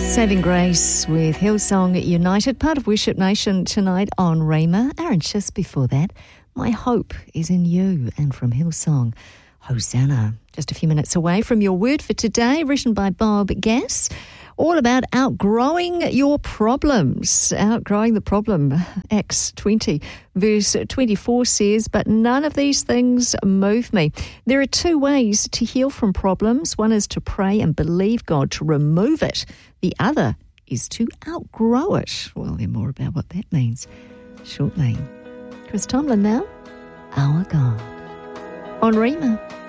Saving Grace with Hillsong United, part of Worship Nation tonight on Rhema. Aaron, just before that, My Hope is in You, and from Hillsong, Hosanna. Just a few minutes away from your word for today, written by Bob Gass, all about outgrowing your problems. Outgrowing the problem. Acts 20, verse 24 says, "But none of these things move me." There are two ways to heal from problems. One is to pray and believe God to remove it. The other is to outgrow it. We'll hear more about what that means shortly. Chris Tomlin now, Our God, on Rhema.